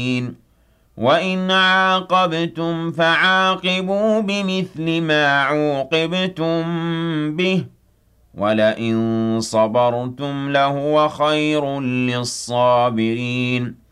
وَإِنْ عَاقَبْتُمْ فَعَاقِبُوا بِمِثْلِ مَا عُوقِبْتُم بِهِ ۖ وَلَئِن صَبَرْتُمْ لَهُوَ خَيْرٌ لِّلصَّابِرِينَ